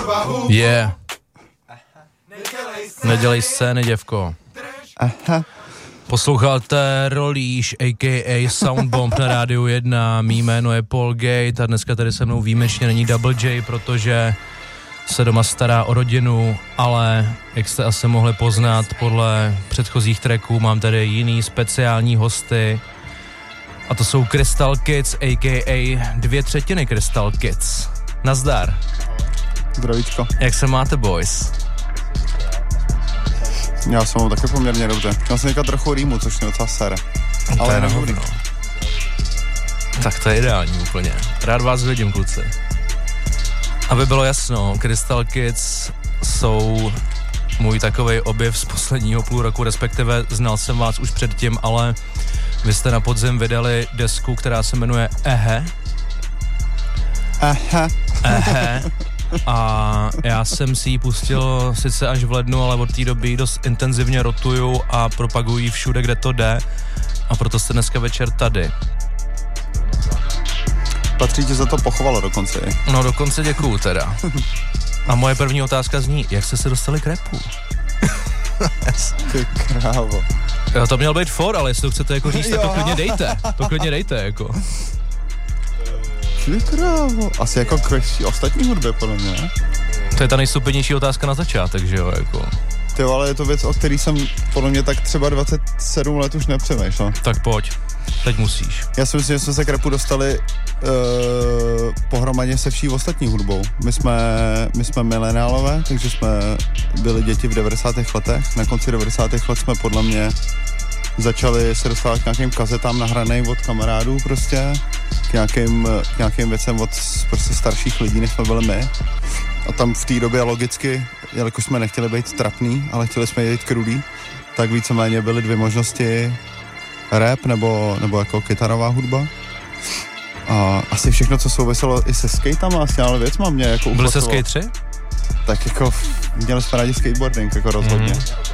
Yeah. Nedělej scény, děvko. Aha. Posloucháte Rolíš, a.k.a. Soundbomb na Rádiu 1. Mý jméno je Paul Gate a dneska tady se mnou výjimečně není Double J, protože se doma stará o rodinu, ale jak jste asi mohli poznat podle předchozích tracků, mám tady jiný speciální hosty a to jsou Crystal Kids, a.k.a. 2/3 Crystal Kids. Nazdar. Zdravíčko. Jak se máte, boys? Já jsem mám taky poměrně dobře. Měl jsem někde trochu rýmu, což mě docela sere. Ale je na hovno. Tak to je ideální úplně. Rád vás vidím, kluci. Aby bylo jasno, Crystal Kids jsou můj takovej objev z posledního půl roku, respektive znal jsem vás už předtím, ale vy jste na podzim vydali desku, která se jmenuje Ehe. Ehe. A já jsem si ji pustil sice až v lednu, ale od té doby dost intenzivně rotuju a propaguji všude, kde to jde. A proto jste dneska večer tady. Patří ti za to pochvalo dokonce. No dokonce děkuju teda. A moje první otázka zní, jak jste se dostali k rapu? Ty krávo. Jo, to měl být for, ale jestli to chcete jako říct, tak to klidně dejte. To klidně dejte, jako. Ty krávo. Asi jako k ostatní hudbě, podle mě, ne? To je ta nejstupenější otázka na začátek, že jo, jako. Ty ale je to věc, o který jsem podle mě tak třeba 27 let už nepřemýšlel. Tak pojď, teď musíš. Já si myslím, že jsme se k rapu dostali pohromadě se vší ostatní hudbou. My jsme mileniálové, takže jsme byli děti v 90. letech. Na konci 90. let jsme podle mě začali se dostávat k nějakým kazetám nahranej od kamarádů prostě, k nějakým věcem od prostě starších lidí, než jsme byli my. A tam v té době logicky, jelikož jsme nechtěli být trapný, ale chtěli jsme jít krudý, tak víceméně byly dvě možnosti: rap nebo jako kytarová hudba. A asi všechno, co souviselo i se skatama, asi ale věcma mě jako byli se skateři? Tak jako měli jsme rádi skateboarding, jako rozhodně.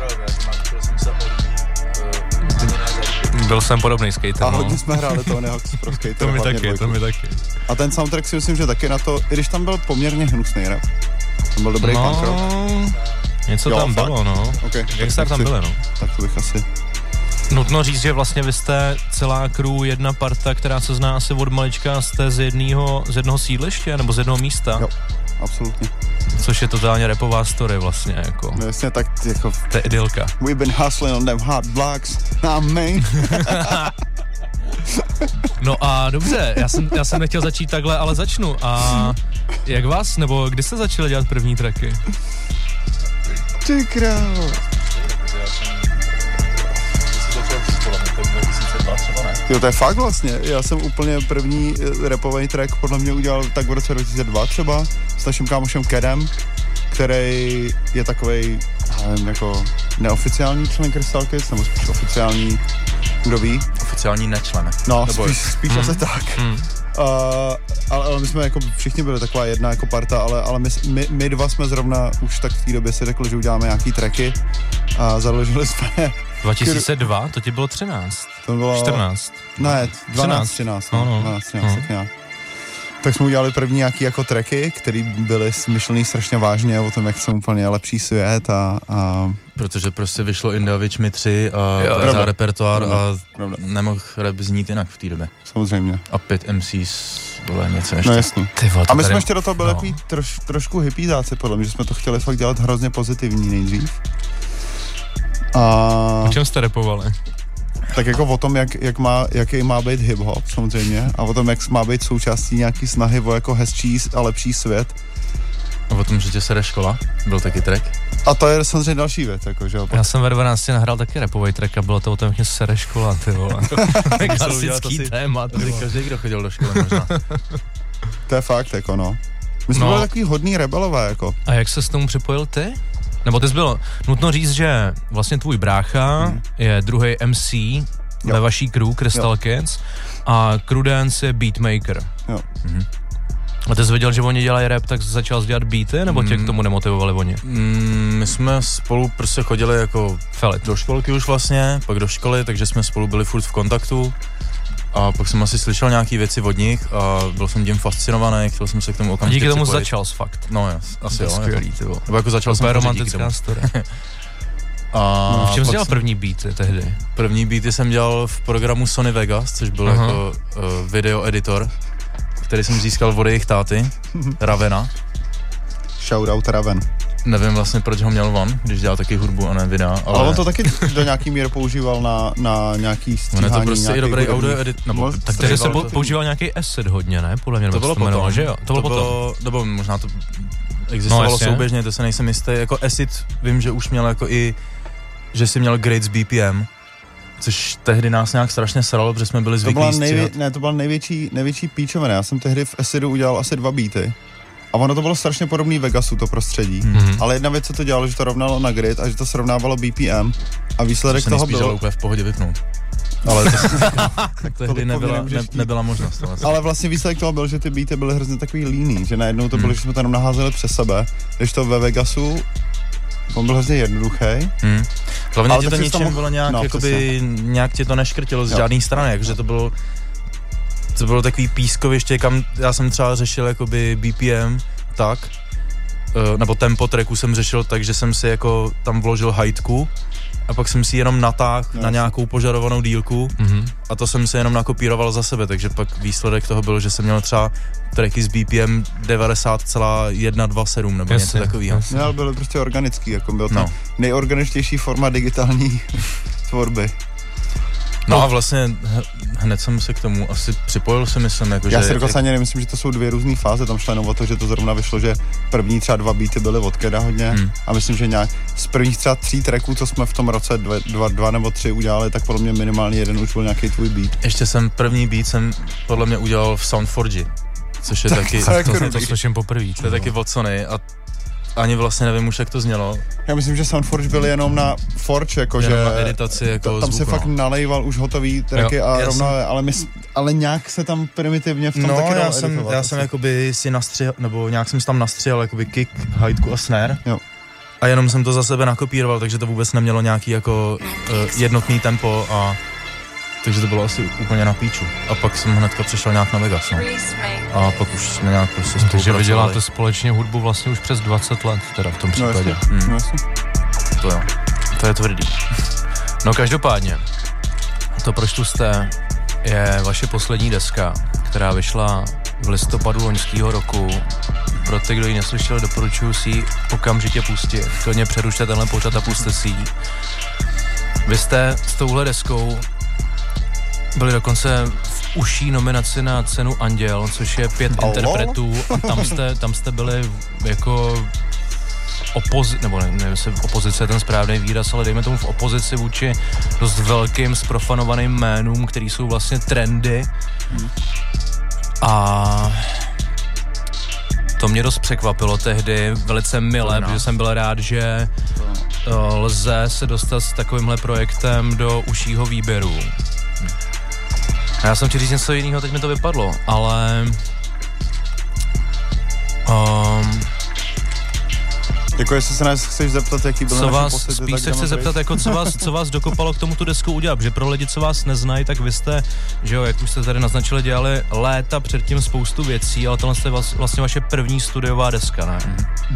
Byl jsem podobný skater, a hodně jsme hráli Tony Hawk's Pro Skater. To mi taky. A ten soundtrack si myslím, že taky na to, i když tam byl poměrně hnusný rap. Tam byl dobrý punk rock. Něco jo, tam fakt bylo, no. Okay, Gangstar tam byly, no. Tak to bych asi... Nutno říct, že vlastně vy jste celá crew, jedna parta, která se zná asi od malička, jste z jednoho sídliště, nebo z jednoho místa. Jo, absolutně. Což je totálně rapová story vlastně, jako. No jasně, tak jako... To je idylka. We've been hustling on them hot blocks, amen. No a dobře, já jsem nechtěl začít takhle, ale začnu. A jak vás, nebo kdy jste začali dělat první tracky? Ty krávo. Jo, to je fakt vlastně. Já jsem úplně první rapový track podle mě udělal tak v roce 2002 třeba s naším kámošem Kedem, který je takovej, nevím, jako neoficiální člen Crystal Kids, nebo spíš oficiální, kdo ví? Oficiální nečlen. No, spíš asi tak. Ale my jsme jako všichni byli taková jedna jako parta, ale my dva jsme zrovna už tak v té době si řekli, že uděláme nějaký tracky a založili jsme... 2002? To ti bylo 13. To bylo... 14. Ne, 13. Tak nějak. Tak jsme udělali první nějaký jako tracky, který byly smyšlený strašně vážně o tom, jak jsem úplně lepší svět a... Protože prostě vyšlo Indavič mi 3 a za repertoár a nemohl rap znít jinak v té době. Samozřejmě. A 5 MCs bylo něco ještě. No jasný. A my jsme ještě do toho byli takový trošku hippízáci, podle mě, že jsme to chtěli fakt dělat hrozně pozitivní nejdřív. O čem jste rapovali? Tak jako o tom, jaký má být hip-hop samozřejmě a o tom, jak má být součástí nějaký snahy o jako hezčí a lepší svět. A o tom, že tě sere škola? Byl taky track? A to je samozřejmě další věc, jako, že jo. Já jsem ve 12 nahrál taky rapový track a bylo to o tom, jak mě sere škola, ty vole. Klasický téma. To každý, kdo chodil do školy možná. To je fakt, jako no. My jsme byli takový hodný rebelové, jako. A jak se s tomu připojil ty? Nebo ty jsi byl, nutno říct, že vlastně tvůj brácha je druhý MC ve vaší crew Crystal Kids a Crudence je beatmaker. Jo. A ty jsi věděl, že oni dělají rap, tak jsi začal dělat beaty, nebo tě k tomu nemotivovali oni? My jsme spolu prostě chodili jako do školky už vlastně, pak do školy, takže jsme spolu byli furt v kontaktu A pak jsem asi slyšel nějaký věci od nich a byl jsem tím fascinovaný, chtěl jsem se k tomu okamžitě díky tomu připojit. začal fakt. No asi jo. Skvělý, Nebo jako začal jsem romantická story. V čem jsi dělal první beaty tehdy? První beaty jsem dělal v programu Sony Vegas, což byl jako video editor, který jsem získal od jejich táty, Ravena. Shoutout Raven. Nevím vlastně, proč ho měl on, když dělal taky hudbu a ne videa, ale on to taky do nějaký míry používal na nějaký stříhání. On je to prostě i dobrý audio edit, nebo tak tady se používal nějaký asset hodně, ne? Podle mě, to bylo potom, že jo? To bylo potom. Nebo možná to existovalo souběžně, to se nejsem jistý. Jako acid vím, že už měl jako i, že si měl grades BPM, což tehdy nás nějak strašně sralo, protože jsme byli zvyklí stříhat. To byl největší píčovina. Já jsem tehdy v acidu udělal asi 2 beaty. A ono to bylo strašně podobný Vegasu, to prostředí. Ale jedna věc, co to dělalo, že to rovnalo na grid a že to srovnávalo BPM a výsledek to toho bylo... úplně v pohodě vypnout. Ale to tak tehdy nebyla možnost. Ale vlastně výsledek toho byl, že ty beaty byly hrozně takový líný, že najednou to bylo, že jsme to jenom naházeli přes sebe, když to ve Vegasu on byl hrozně jednoduchý. Hlavně ti to ničem bylo nějak, jakoby, nějak ti to neškrtilo z žádné strany, jakože to bylo takový pískoviště, kam já jsem třeba řešil jakoby BPM tak, nebo tempo tracku jsem řešil tak, že jsem si jako tam vložil hajtku a pak jsem si jenom natáhl na nějakou požadovanou dílku a to jsem si jenom nakopíroval za sebe, takže pak výsledek toho byl, že jsem měl třeba tracky s BPM 90,127 nebo něco takového. No, ale byly prostě organický, jako byl to nejorganičtější forma digitální tvorby. No a vlastně hned jsem se k tomu asi připojil, si myslím. Jako, já si dokonce ani nemyslím, že to jsou 2 různé fáze, tam šlo jenom o to, že to zrovna vyšlo, že první třeba 2 beaty byly od Keda hodně a myslím, že nějak z prvních třeba 3 tracků, co jsme v tom roce 2 nebo 3 udělali, tak podle mě minimálně jeden už byl nějaký tvůj beat. Ještě první beat jsem podle mě udělal v Sound4G, což je taky... To slyším poprvé. To je taky od Sony a ani vlastně nevím už, jak to znělo. Já myslím, že Sound4G byl jenom na Forge, jakože... Jenom na editaci jako tam zvuku, se fakt nalejval už hotový tracky a rovno, ale nějak se tam primitivně v tom taky dalo editovat. Já jsem jakoby si nastřihal, nebo nějak jsem si tam nastřihal jakoby kick, hajtku a snare. Jo. A jenom jsem to za sebe nakopíroval, takže to vůbec nemělo nějaký jako jednotný tempo a takže to bylo asi úplně na píču. A pak jsem hnedka přešel nějak na Vegas, no. A pak už jsme nějak prostě spolupracovali. Takže vy děláte společně hudbu vlastně už přes 20 let, teda v tom případě. No jasně. To jo. To je tvrdý. No každopádně, to proč tu jste, je vaše poslední deska, která vyšla v listopadu loňského roku. Pro ty, kdo ji neslyšel, doporučuji si ji okamžitě pustit. Klidně přerušte tenhle pořad a puste si ji. Vy jste s touhle deskou byli dokonce v užší nominaci na cenu Anděl, což je 5 interpretů a tam jste byli jako nebo nevím, jestli opozice je ten správný výraz, ale dejme tomu v opozici vůči dost velkým sprofanovaným jménům, který jsou vlastně trendy. A to mě dost překvapilo tehdy, velice milé, protože jsem byl rád, že lze se dostat s takovýmhle projektem do užšího výběru. Já jsem chtěl říct něco jiného, teď mi to vypadlo, ale... Jako jestli se nás chceš zeptat, jaký byl naše pocity, spíš se chci zeptat, jako co vás dokopalo k tomu tu desku udělat, protože pro lidi, co vás neznají, tak vy jste, že jo, jak už jste tady naznačili, dělali léta předtím spoustu věcí, ale tohle je vlastně vaše první studiová deska, ne?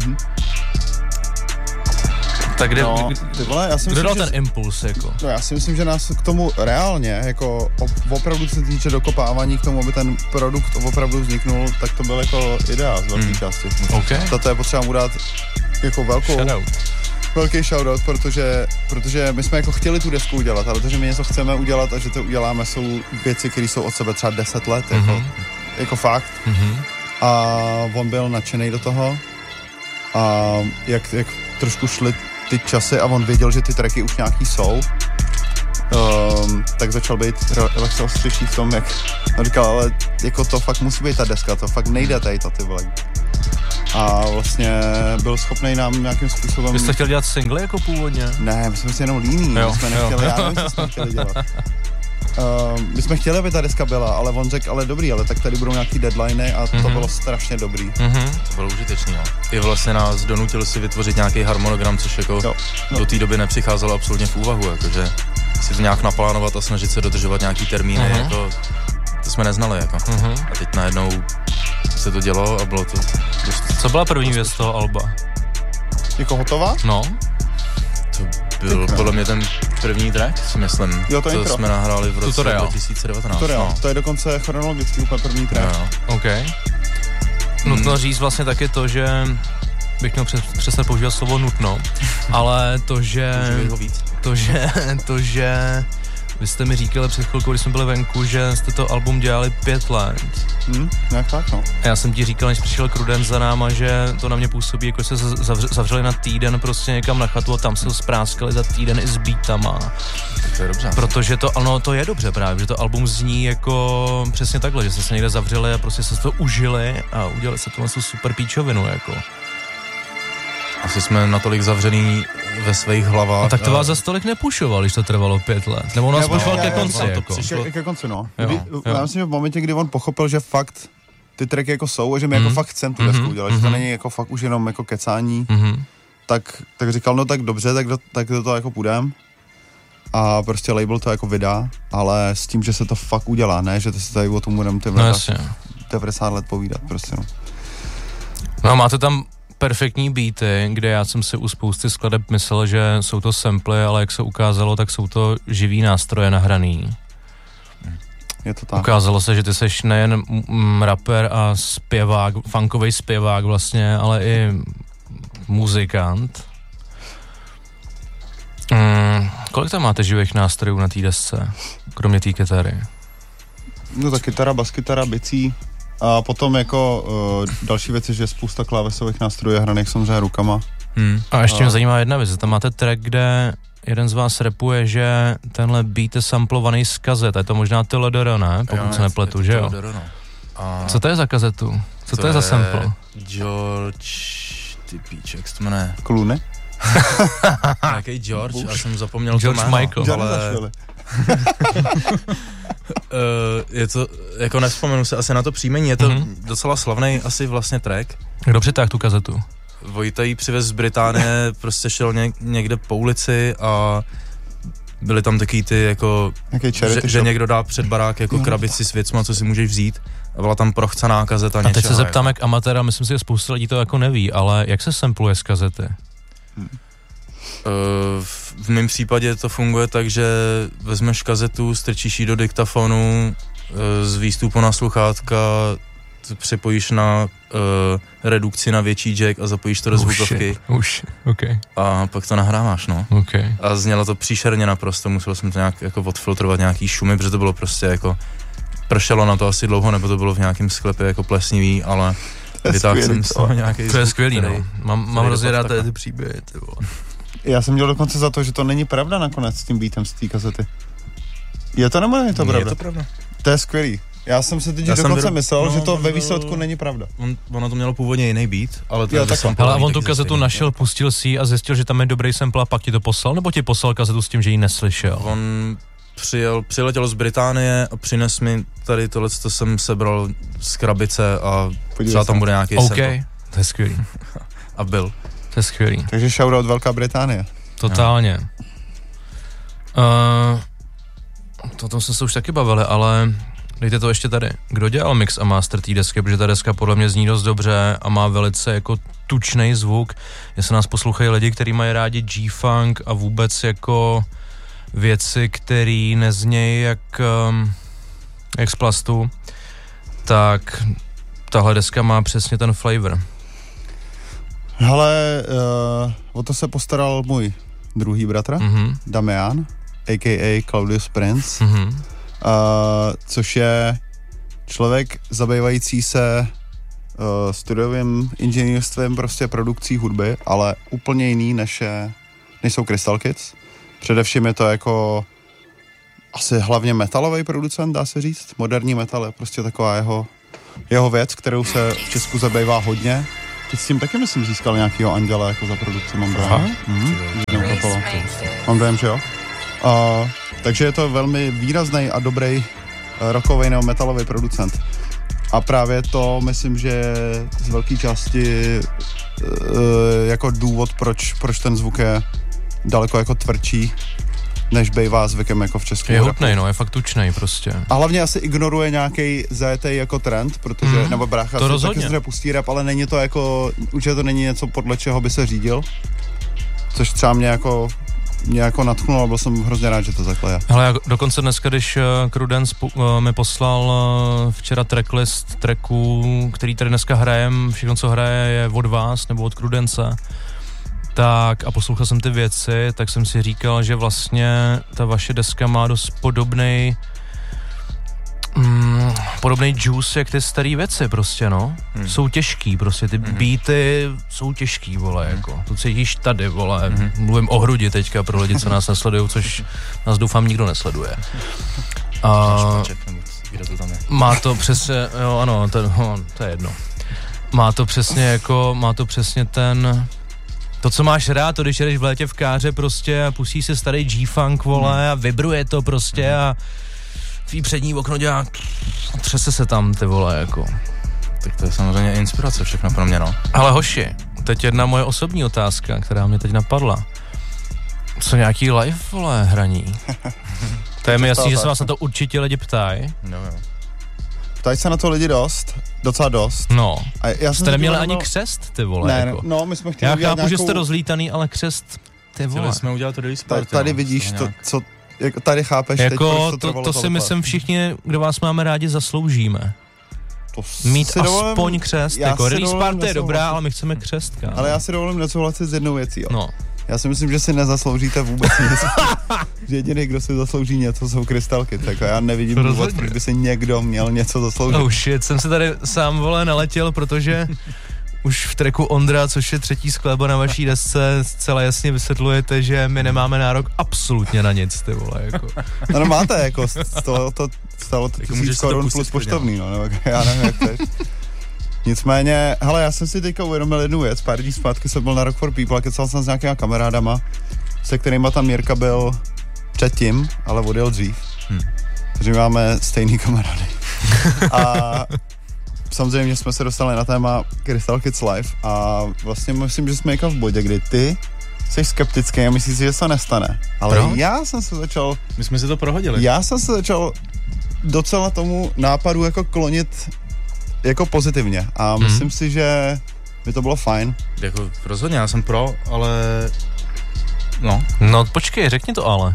Tak kde, kdo dal ten impuls, jako? No, já si myslím, že nás k tomu reálně, jako opravdu se týče dokopávání k tomu, aby ten produkt opravdu vzniknul, tak to byl jako idea z velké části. Okay. Tato je potřeba mu dát jako velký shoutout, protože my jsme jako chtěli tu desku udělat, ale to, že my něco chceme udělat a že to uděláme, jsou věci, které jsou od sebe třeba 10 let, jako fakt. A on byl nadšený do toho a jak trošku šli ty časy a on věděl, že ty tracky už nějaký jsou, tak začal být lehce ostřejší v tom, jak on říkal, ale jako to fakt musí být ta deska, to fakt nejde tady to, ty vole. A vlastně byl schopný nám nějakým způsobem... Vy jste chtěl dělat single jako původně? Ne, my jsme si jenom líní, my jsme nechtěli, já nevím, co jsme chtěli dělat. My jsme chtěli, aby ta deska byla, ale on řekl, ale dobrý, ale tak tady budou nějaký deadliny a to bylo strašně dobrý. To bylo užitečný, no. I vlastně nás donutil si vytvořit nějaký harmonogram, což jako do té doby nepřicházelo absolutně v úvahu, jakože si to nějak naplánovat a snažit se dodržovat nějaký termíny, jako to jsme neznali jako. A teď najednou se to dělo a bylo to dost... Co byla první věc toho alba? Jako hotová? No. To byl podle mě ten první track, si myslím. Jo, to jsme nahráli v roce 2019. Tutorial. No. To je dokonce chronologicky úplně první track. No. OK. Nutno říct vlastně taky to, že bych měl přestat používat slovo nutno, ale to, že vy jste mi říkali před chvilkou, když jsme byli venku, že jste to album dělali 5 let. Jak tak, no. A já jsem ti říkal, než přišel Kruden za náma, že to na mě působí, jako se zavřeli na týden prostě někam na chatu a tam se spráskali za týden i s beatama. To je dobře. Protože to je dobře právě, že to album zní jako přesně takhle, že jste se někde zavřeli a prostě se to užili a udělali se tohle super píčovinu, jako. Asi jsme natolik zavřený ve svých hlavách. A tak to vás za stolik nepušoval, když to trvalo 5 let. Nebo nás pušoval ke konci, jako. Ke konci, no. Já myslím, že v momentě, kdy on pochopil, že fakt ty tracky jako jsou a že my jako fakt chcem tu desku udělat, že to není jako fakt už jenom jako kecání, tak říkal, no tak dobře, tak do toho jako půjdem. A prostě label to jako vydá, ale s tím, že se to fakt udělá, ne, že to se tady o tom budeme 90 let povídat, prostě no. No máte tam perfektní beaty, kde já jsem si u spousty skladeb myslel, že jsou to samply, ale jak se ukázalo, tak jsou to živý nástroje nahraný. Je to tak. Ukázalo se, že ty seš nejen rapper a zpěvák, funkovej zpěvák vlastně, ale i muzikant. Kolik tam máte živých nástrojů na té desce, kromě té kytary? No tak kytara, baskytara, bicí. A potom jako další věc je, že spousta klávesových nástrojů je hraných samozřejmě rukama. A ještě mě zajímá jedna věc, tam máte track, kde jeden z vás rapuje, že tenhle beat je samplovaný z kazet, je to možná ty LDR, ne? Pokud se nepletu, že jo? No. Co to je za kazetu? Co to je za sample? George, ty píček, to jmenuje. Clooney? Nějaký George, já jsem zapomněl George to jméno. Michael. Ale... je to, jako nevzpomenu se asi na to příjmení, je to docela slavný asi vlastně track. Kdo přitáhl tu kazetu? Vojta ji přivez z Británie, prostě šel někde po ulici a byly tam taky ty jako, že někdo dá před barák jako krabici s věcma, co si můžeš vzít. A byla tam prochcaná kazeta něčeho. A teď se zeptám jak amatéra, myslím si, že spousta lidí to jako neví, ale jak se sampluje z kazety? V mém případě to funguje tak, že vezmeš kazetu, strčíš ji do diktafonu, z výstupu na sluchátka připojíš na redukci na větší jack a zapojíš to do zvukovky. Okay. A pak to nahráváš, no. Okay. A znělo to příšerně naprosto, musel jsem to nějak jako odfiltrovat nějaký šumy, protože to bylo prostě jako, pršelo na to asi dlouho, nebo to bylo v nějakém sklepě jako plesnivý, ale vytáhl jsem z toho nějaký zvuk. To je skvělý, no. Mám hrozně rád ty příběhy, ty vole. Já jsem měl dokonce za to, že to není pravda nakonec s tím beatem z té kazety. Je to nebo není to pravda? Je to pravda. To je skvělý. Já jsem se teď dokonce myslel, že to ve výsledku není pravda. Ono to mělo původně jiný beat, ale to ale on tu kazetu našel, pustil si ji a zjistil, že tam je dobrý sample a pak ti to poslal, nebo ti poslal kazetu s tím, že ji neslyšel? On přiletěl z Británie a přines mi tady tohle, co jsem sebral z krabice a třeba tam bude nějaký sample. To je skvělý. A byl. To je skvělý. Takže shoutout Velká Británie. Totálně. O tom jsme se už taky bavili, ale dejte to ještě tady. Kdo dělal mix a master té desky, protože ta deska podle mě zní dost dobře a má velice jako tučný zvuk. Jestli nás poslouchají lidi, kteří mají rádi G-funk a vůbec jako věci, které neznějí jak z plastu, tak tahle deska má přesně ten flavor. Hele, o to se postaral můj druhý bratr, Damian, a.k.a. Claudius Prince, což je člověk zabývající se studiovým inženýrstvím, prostě produkcí hudby, ale úplně jiný, než jsou Crystal Kids. Především je to jako asi hlavně metalový producent, dá se říct. Moderní metal je prostě taková jeho věc, kterou se v Česku zabývá hodně. Teď s tím taky myslím získal nějakýho anděla jako za produkci, mám dojem. Mám dojem, že jo? Takže je to velmi výrazný a dobrý rockový nebo metalový producent. A právě to myslím, že je z velké části jako důvod, proč ten zvuk je daleko jako tvrdší než bejvá zvykem jako v Česku. Je hutnej, no, je fakt tučnej prostě. A hlavně asi ignoruje nějaký zajetej jako trend, protože, nebo brácha to si rozhodně. taky pustí rap, ale není to jako, určitě to není něco, podle čeho by se řídil, což třeba mě jako natchnulo, byl jsem hrozně rád, že to takhle je. Hele, já dokonce dneska, když Crudence mi poslal včera tracklist tracků, který tady dneska hrajem, všechno, co hraje, je od vás, nebo od Crudence, tak a poslouchal jsem ty věci, tak jsem si říkal, že vlastně ta vaše deska má dost podobnej juice, jak ty starý věci prostě, no. Jsou těžký prostě, ty beaty jsou těžký, vole, jako. To cítíš tady, vole. Mluvím o hrudi teďka pro lidi, co nás nesledují, což nás doufám nikdo nesleduje. Má to přesně, jo, ano, to je jedno. Má to přesně ten... To, co máš rád, to když jedeš v létě v káře prostě a pustíš si starý G-funk, vole, a vibruje to prostě a tvý přední okno dělá, třese se tam, ty vole, jako. Tak to je samozřejmě inspirace všechno pro mě, no. Ale hoši, teď jedna moje osobní otázka, která mě teď napadla. Co nějaký live, vole, hraní? To je mi jasný, že se vás na to určitě lidi ptají. No, jo. Ptají se na to lidi docela dost. No, a jste neměli ani křest, ty vole, ne, jako. No, my jsme chtěli Já udělat chápu, že jste rozlítaný, ale křest, ty vole. Chtěli jsme udělat to release party. Tady vidíš to, co, jako tady chápeš jako teď, to si myslím všichni, kdo vás máme rádi, zasloužíme. Mít aspoň křest, jako release party je dobrá, ale my chceme křest, kámo. Ale já si dovolím nesouhlasit s jednou věcí, jo. No. Já si myslím, že si nezasloužíte vůbec nic. Že jediný, kdo si zaslouží něco, jsou krystalky, tak já nevidím důvod, proč by si někdo měl něco zasloužit. Oh shit, jsem se tady sám, vole, naletěl, protože už v tracku Ondra, což je třetí skladba na vaší desce, zcela jasně vysvětlujete, že my nemáme nárok absolutně na nic, ty vole, jako. No máte, jako, stalo to 1000 korun plus poštovný, no, nebo já nevím, jak to je. Nicméně, hele, já jsem si teďka uvědomil jednu věc, pár dní zpátky jsem byl na Rock for People a kecal jsem s nějakýma kamarádama, se kterýma tam Jirka byl předtím, ale odjel dřív. Takže máme stejný kamarády. A samozřejmě jsme se dostali na téma Crystal Kids Live a vlastně myslím, že jsme v bodě, kdy ty jsi skeptický a myslíš si, že se nestane. Ale Proč? já jsem se začal... My jsme si to prohodili. Já jsem se začal docela tomu nápadu jako klonit jako pozitivně a myslím si, že by to bylo fajn. Jako rozhodně, já jsem pro, ale no. No počkej, řekni to ale.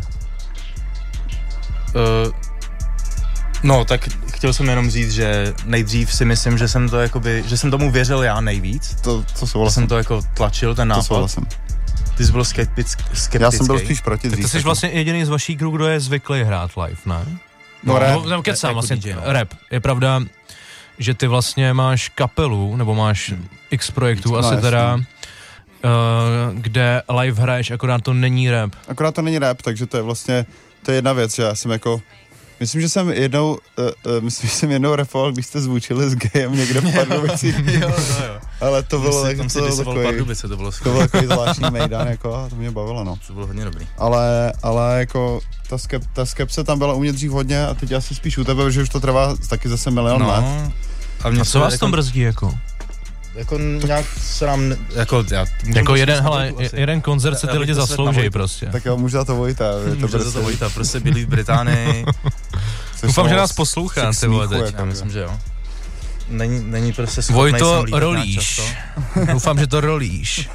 No, tak chtěl jsem jenom říct, že nejdřív si myslím, že jsem to jakoby, že jsem tomu věřil já nejvíc. To souhlasím. Jsem to jako tlačil, ten nápad. To souhlasím. Ty jsi byl skeptický. Já jsem byl spíš proti dřív. Tak ty jsi vlastně jediný z vaší crew, kdo je zvyklý hrát live, ne? No rap. No, kecám, vlastně DJ, no. Rap. Je pravda, že ty vlastně máš kapelu, nebo máš X projektů, asi teda, kde live hraješ, akorát to není rap. Akorát to není rap, takže to je vlastně, to je jedna věc, že já jsem jako, myslím, že jsem jednou rapoval, když jste zvučili s Gejem někde v Pardubicích. jo. Ale to bylo tam si disoval Pardubice, to bylo to byl takový zvláštní mejdan, jako, a to mě bavilo, no. To bylo hodně dobrý. Ale jako, ta skepse tam byla u mě dřív hodně a teď asi spíš u tebe, protože už to trvá taky zase milion let. A co vás tam brzdí, jako? Jako nějak se nám, jako jeden koncert se ty lidi zaslouží prostě. Tak jo, může za to Vojta. Může za to Vojta, prostě byli v Británii. Doufám, že nás poslouchá, ty vole, teď. Já myslím, že jo. Není prostě schopnej Vojto, sem lítat rolíš. Doufám, že to rolíš.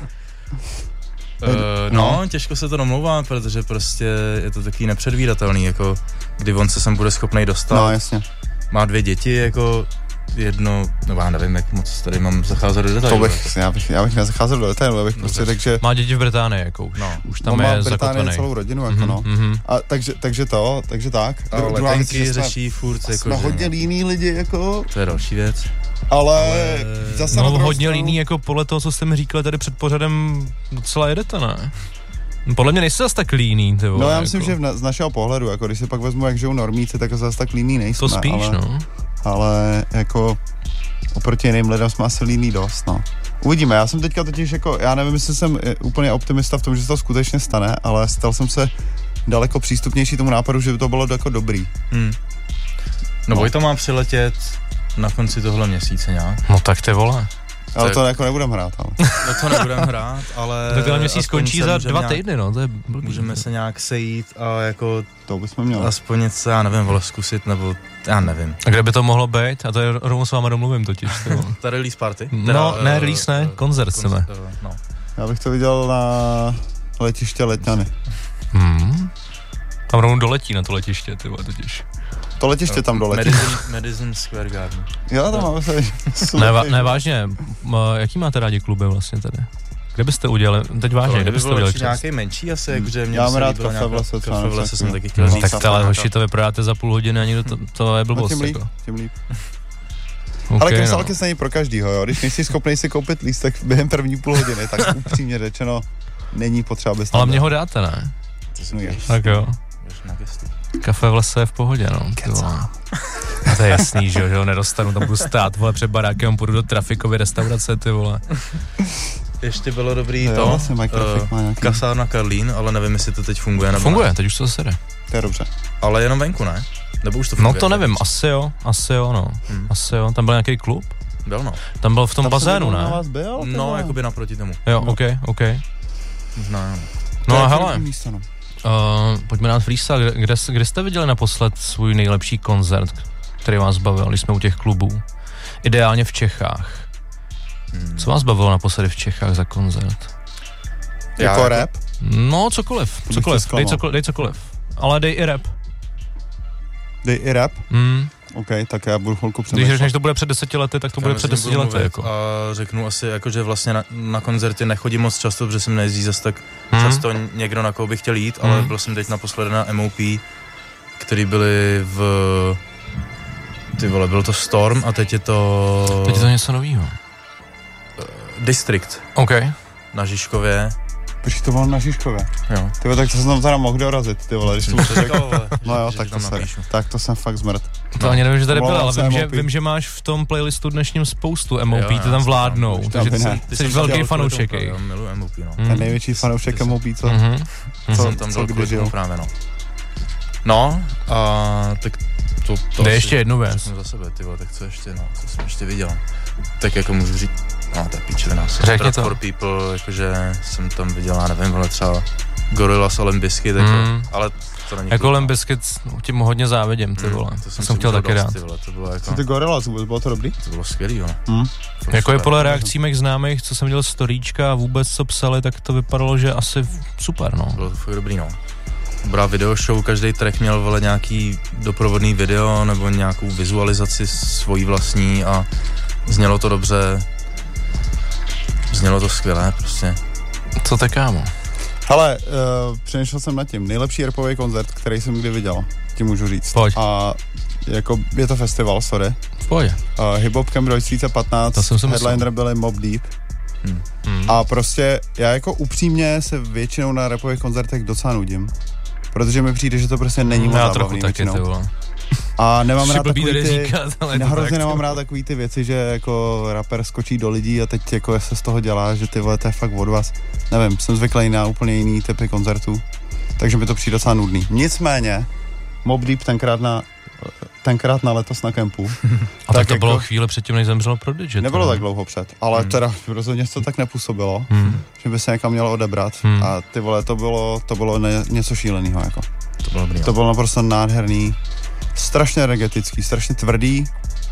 No, těžko se to domlouvá, protože prostě je to takový nepředvídatelný, jako kdy on se sem bude schopnej dostat. No, jasně. Má 2 děti, jako jedno, nebo já nevím, jak moc tady mám zacházet do detailu. Já bych nezacházel do detailu, abych prostě řekl, že... Má děti v Británii, jako už tam je zakotvený. Má celou rodinu, jako no. A takže tak. Ale letenky řeší furt, jako jsme hodně líní lidi, jako... To je další věc. Ale zase no, hodně líný, jako podle toho, co jste mi říkali tady před pořadem, docela jedete, ne? Podle mě nejste zase tak líný, ty vole. No já myslím, jako. Že z našeho pohledu, jako když si pak vezmu, jak žijou normíci, tak zase tak líný nejsme. To spíš, no. Ale jako oproti jiným lidem jsme asi líný dost, no. Uvidíme, já jsem teďka totiž jako, já nevím, jestli jsem úplně optimista v tom, že se to skutečně stane, ale stal jsem se daleko přístupnější tomu nápadu, že by to bylo jako dobrý. No Vojta má přiletět na konci tohle měsíce nějak. No tak ty vole. Ale to jako nebudeme hrát, ale. No to nebudeme hrát, ale... Takhle měsíc skončí za 2 týdny, no, to je blbý. Můžeme se nějak sejít a jako... To bychom měli. Aspoň něco, já nevím, vole, zkusit, nebo já nevím. A kde by to mohlo být? A to je rovnou s váma domluvím totiž. Ta release party? No, ne release, ne, koncert chceme. No. Já bych to viděl na letiště Letňany. Tam rovnou doletí na to letiště, ty vole, totiž. To letiště tam doletí. Madison Square Garden. Jo, tam máme se. Ne, vážně, jaký máte rádi kluby vlastně tady? Kde byste udělali, teď vážně, kde byste udělali čas? Nějaký menší asi, jakože mě já mám rád Kafe v lese. Kafe v lese jsem taky chtěl říct. Tak ale hoši to vyprodáte za půl hodiny a nikdo to je blbost. Tím líp. Okay, ale Krysálkes není pro každýho, jo. Když nejsi schopnej si koupit lístek během první půl hodiny, tak upřímně řečeno není potřeba bez. Ale mě ho dáte, ne? Tak jo. Kafe v lese je v pohodě, no. A to je jasný, že ho nedostanu, tam budu stát, vole, před barákem, půjdu do trafikové restaurace, ty vole. Ještě bylo dobrý kasárna Karlín, ale nevím, jestli to teď funguje. Nebo funguje, teď už to zase jde. To je dobře. Ale jenom venku, ne? Nebo už to funguje? No to nevím, asi jo, no. Asi jo, tam byl nějaký klub? Byl, no. Tam byl v tom bazénu, ne? Byl, no, jakoby naproti tomu. Jo, ok. Možná, jo. No a hele, pojďme dát freestyle, kde jste viděli naposled svůj nejlepší koncert, který vás bavil, když jsme u těch klubů? Ideálně v Čechách. Co vás bavilo naposledy v Čechách za koncert? Jako rap? No, cokoliv. Dej cokoliv. Ale dej i rap. Dej i rap? OK, tak já budu chvilku přemýšlet. Když řekneš, že to bude před 10 lety, tak to bude před 10 lety. Jako. A řeknu asi, jako, že vlastně na koncerty nechodím moc často, protože jsem nejezdí zase tak často někdo, na koho bych chtěl jít, ale byl jsem teď naposledy na MOP, který byli v... Ty vole, byl to Storm a teď je to... Teď je to něco novýho. District. OK. Na Žižkově. Počkej, to bylo na Žižkově. Jo. Tyvo, tak to jsem tam teda mohl dorazit, ty vole, když to řekl. No jo, tak to jsem fakt zmrt. To ani nevím, že tady byl, ale vím, že máš v tom playlistu dnešním spoustu MOP, ty tam vládnou, takže ty jsi velký fanoušek. Já miluji MOP, no. Ten největší fanoušek MOP, co jsem tam dal kvůli tomu právě, no. No, a tak to jde ještě jednu věc. Za sebe, ty vole, tak co ještě, no, co jsem ještě viděl. Tak jako můžu říct, no, to je píčovina. Řekni to. For People, jakože jsem tam viděl, já nevím, ale třeba Gorillaz a Limp Bizkit, ale to není jako Limp Bizkit, tím hodně závidím, ty vole. To jsem chtěl taky rád. To bylo jako... Co ty Gorillaz, bylo to dobrý? To bylo skvělý, jo. Jako je podle reakcí mých známých, co jsem viděl storíčka a vůbec co psali, tak to vypadalo, že asi super, no. Bylo to fakt dobrý, no. Dobrá video show, každý track měl vole nějaký doprovodný video nebo nějakou vizualizaci svojí vlastní a znělo to dobře, znělo to skvěle prostě. Co te, kámo? Hele, přemýšlel jsem nad tím, nejlepší rapový koncert, který jsem kdy viděl, ti můžu říct. Pojď. A jako je to festival, sorry. Pojď. Hip Hop Camp 2015, headliner byli Mobb Deep. A prostě já jako upřímně se většinou na rapových koncertech docela nudím. Protože mi přijde, že to prostě není moc zábavný většinou. A nemám rád takový ty, hrozně nemám rád takový ty věci, že jako rapper skočí do lidí a teď jako se z toho dělá, že ty vole, to je fakt od vás. Nevím, jsem zvyklý na úplně jiný typy koncertů, takže mi to přijde docela nudný. Nicméně, Mobb Deep tenkrát na letos na kempu. A tak to jako, bylo chvíli předtím, než zemřel Prodigy. Nebylo tak dlouho před, ale teda rozhodně to tak nepůsobilo, že by se někam mělo odebrat. A ty vole, to bylo něco šílenýho, jako. To bylo naprosto nádherný, strašně energetický, strašně tvrdý,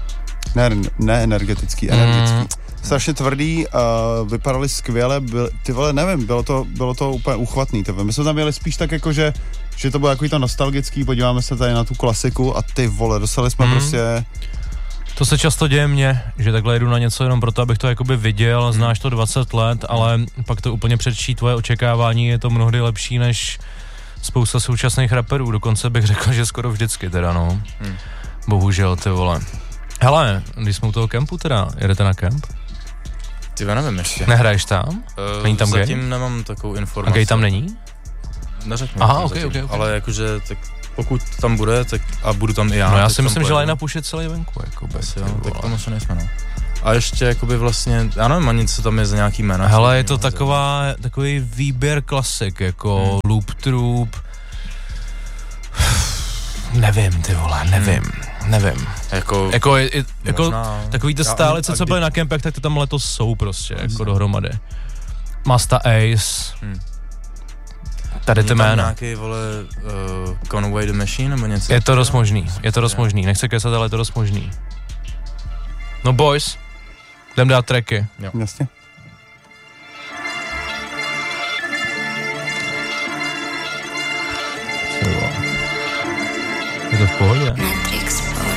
ne energetický, strašně tvrdý, vypadaly skvěle, ty vole, nevím, bylo to úplně uchvatný, my jsme tam měli spíš tak jako, že to bylo takový to nostalgický, podíváme se tady na tu klasiku a ty vole, dostali jsme prostě... To se často děje mně, že takhle jdu na něco jenom proto, abych to jakoby viděl, znáš to 20 let, ale pak to úplně předčí tvoje očekávání, je to mnohdy lepší než spousta současných raperů, dokonce bych řekl, že skoro vždycky teda, no. Bohužel, ty vole. Hele, když jsme u toho kempu teda, jedete na kemp? Ty nevím ještě. Nehraješ tam? Není tam gay? Zatím nemám takovou informaci. A gay tam není? Neřeknu. Aha, ok. Ale jakože, tak pokud tam bude, tak a budu tam i já. No já si myslím, že line-up už je celý venku, jako bez. Jo, tak tomu se nejsme, no. A ještě jakoby vlastně, já nevím ani, co tam je za nějaký jména. Hele, je to takový výběr klasik, jako Loop Troop. Nevím, ty vole, nevím. Nevím. Jako možná, takový ty stálice, co byly na kempech, tak to tam letos jsou prostě, jako dohromady. Masta Ace. Tady ty jména. Nějaký, vole, Conway the Machine, nebo něco? Je to dost možný, nechci kesat, ale je to dost možný. No boys, jdem dát tracky. Jo. Jasně. Je to v pohodě.